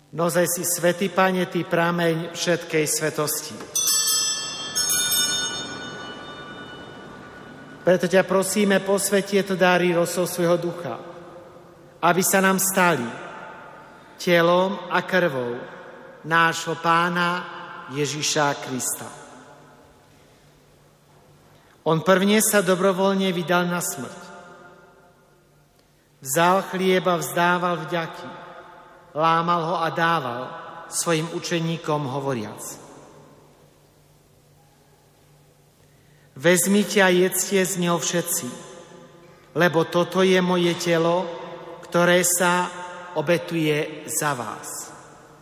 Nozaj si svätý Pane, Ty prameň všetkej svetosti. Preto ťa prosíme, posväť tieto dary rosou svojho ducha, aby sa nám stali telom a krvou nášho Pána Ježiša Krista. On prvne sa dobrovoľne vydal na smrť. Vzal chlieb a vzdával vďaky, lámal ho a dával svojim učeníkom hovoriac: Vezmite a jedzte z neho všetci, lebo toto je moje telo, ktoré sa obetuje za vás.